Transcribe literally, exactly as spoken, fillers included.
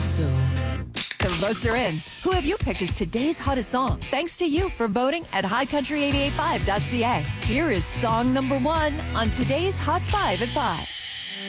so. The votes are in. Who have you picked as today's hottest song? Thanks to you for voting at high country eight eight five dot c a. Here is song number one on today's Hot five at five.